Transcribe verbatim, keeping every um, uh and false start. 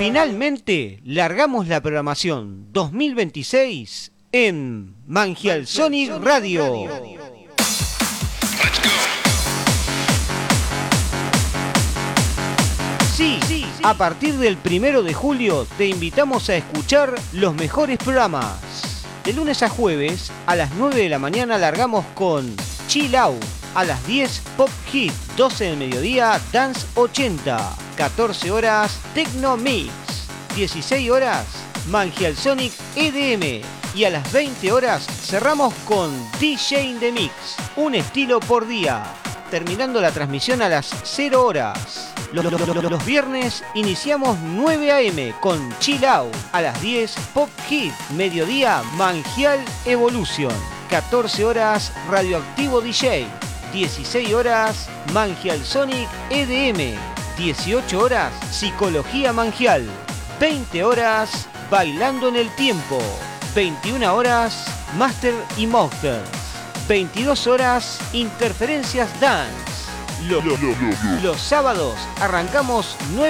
Finalmente largamos la programación dos mil veintiséis en Mangial Sonic Radio. Sí, a partir del primero de julio te invitamos a escuchar los mejores programas. De lunes a jueves, a las nueve de la mañana largamos con Chill Out. A las diez, Pop Hit. doce del mediodía, Dance ochenta. catorce horas, Tecno Mix. dieciséis horas, Mangial Sonic E D M. Y a las veinte horas cerramos con D J in the Mix. Un estilo por día. Terminando la transmisión a las cero horas. Los, los, los, los viernes iniciamos nueve a eme con Chill Out. A las diez, Pop Hit. Mediodía, Mangial Evolution. catorce horas, Radioactivo D J. dieciséis horas, Mangial Sonic E D M. dieciocho horas, Psicología Mangial. veinte horas, Bailando en el Tiempo. veintiuna horas, Master y Monsters. veintidós horas, Interferencias Dance. Los, los sábados arrancamos nueve